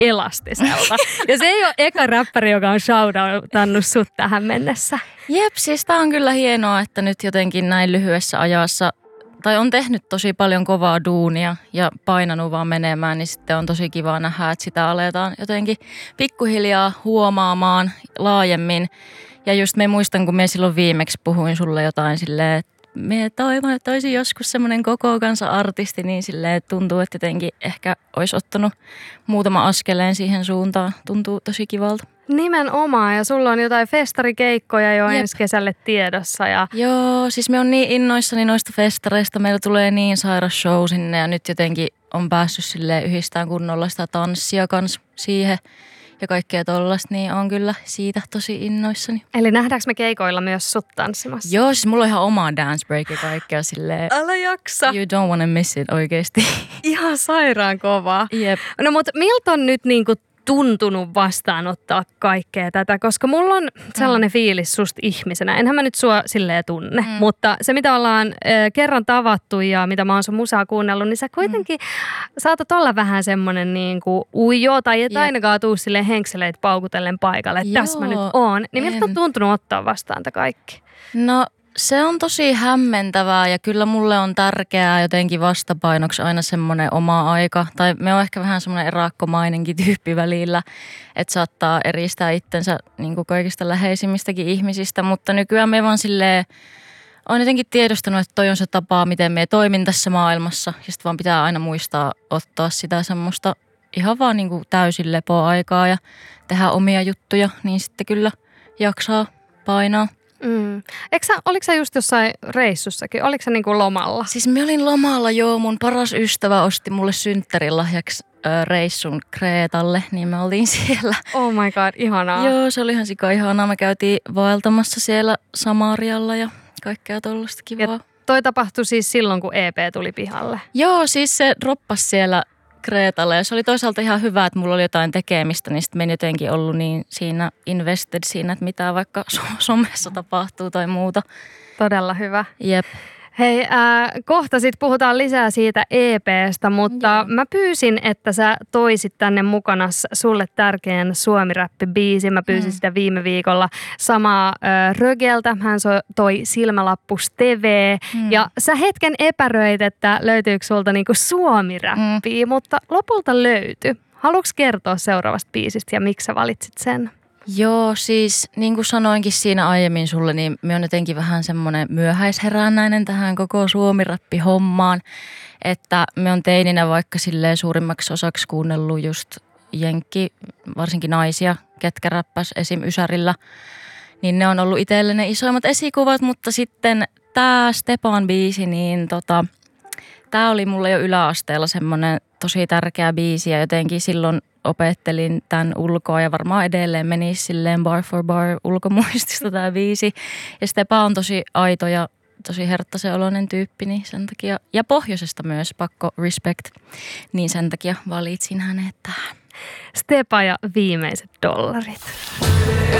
elastiselta. Ja se ei ole eka räppäri, joka on shoutoutannut sut tähän mennessä. Jep, siis tää on kyllä hienoa, että nyt jotenkin näin lyhyessä ajassa, tai on tehnyt tosi paljon kovaa duunia ja painanut vaan menemään, niin sitten on tosi kiva nähdä, että sitä aletaan jotenkin pikkuhiljaa huomaamaan laajemmin. Ja just me muistan, kun me silloin viimeksi puhuin sulle jotain silleen, että me toivon, että olisin joskus semmoinen koko kansa artisti, niin silleen tuntuu, että jotenkin ehkä olisi ottanut muutama askeleen siihen suuntaan. Tuntuu tosi kivalta. Nimenomaan, ja sulla on jotain festarikeikkoja jo ensi kesälle tiedossa. Ja... Joo, siis me on niin innoissani noista festareista. Meillä tulee niin sairas show sinne ja nyt jotenkin on päässyt silleen yhdistämään kunnolla sitä tanssia kans siihen ja kaikkea tollaista, niin on kyllä siitä tosi innoissani. Eli nähdäänkö me keikoilla myös sut tanssimassa? Joo, siis mulla on ihan oma dance break ja kaikkea silleen. Älä jaksa. You don't wanna miss it oikeesti. Ihan sairaan kovaa. Jep. No mut miltä on nyt niinku tuntunut vastaanottaa kaikkea tätä, koska mulla on sellainen fiilis susta ihmisenä. Enhän mä nyt sua silleen tunne, mutta se mitä ollaan kerran tavattu ja mitä mä oon sun musaa kuunnellut, niin sä kuitenkin saatat olla vähän semmonen niinku ujo tai et ainakaan tuu silleen henkseleitä paukutellen paikalle, että tässä mä nyt oon. Niin miltä on tuntunut ottaa vastaan tätä kaikki? No se on tosi hämmentävää ja kyllä mulle on tärkeää jotenkin vastapainoksi aina semmoinen oma aika. Tai me on ehkä vähän semmoinen erakkomainenkin tyyppi välillä, että saattaa eristää itsensä niin kuin kaikista läheisimmistäkin ihmisistä. Mutta nykyään me vaan silleen, on jotenkin tiedostanut, että toi on se tapa, miten me toimin tässä maailmassa. Ja sitten vaan pitää aina muistaa ottaa sitä semmoista ihan vaan niin kuin täysin lepoaikaa ja tehdä omia juttuja, niin sitten kyllä jaksaa painaa. Oliko sä just jossain reissussakin? Oliko sä niinku lomalla? Siis mä olin lomalla, joo. Mun paras ystävä osti mulle synttärilahjaksi reissun Kreetalle, niin me oltiin siellä. Oh my god, ihanaa. Joo, se oli ihan sika ihanaa. Me käytiin vaeltamassa siellä Samarialla ja kaikkea tollaista kivaa. Ja toi tapahtui siis silloin, kun EP tuli pihalle? Joo, siis se droppasi siellä Kreetalle ja se oli toisaalta ihan hyvä, että mulla oli jotain tekemistä, niin sitten me en jotenkin ollut niin siinä invested siinä, että mitä vaikka somessa tapahtuu tai muuta. Todella hyvä. Jep. Hei, kohta sitten puhutaan lisää siitä EP:stä, mutta mä pyysin, että sä toisit tänne mukana sulle tärkeän suomi-räppi-biisin. Mä pyysin sitä viime viikolla samaa Rögeltä. Hän toi Silmälappus TV. Ja sä hetken epäröit, että löytyykö sulta niinku suomi-räppiä, mutta lopulta löytyi. Haluatko kertoa seuraavasta biisistä ja miksi sä valitsit sen? Joo, siis niin kuin sanoinkin siinä aiemmin sulle, niin me on jotenkin vähän semmoinen myöhäisherännäinen tähän koko suomi-räppi-hommaan. Että me on teininä vaikka silleen suurimmaksi osaksi kuunnellut just jenkki, varsinkin naisia, ketkä räppäs esim. Ysärillä. Niin ne on ollut itselle ne isoimmat esikuvat, mutta sitten tää Stepan-biisi, niin tää oli mulle jo yläasteella semmoinen tosi tärkeä biisi ja jotenkin silloin opettelin tämän ulkoa ja varmaan edelleen menisi silleen bar for bar ulkomuistista tämä biisi. Ja Stepa on tosi aito ja tosi herttaisen oloinen tyyppi, niin sen takia, ja pohjoisesta myös, pakko respect, niin sen takia valitsin hänet tähän. Stepa ja viimeiset dollarit.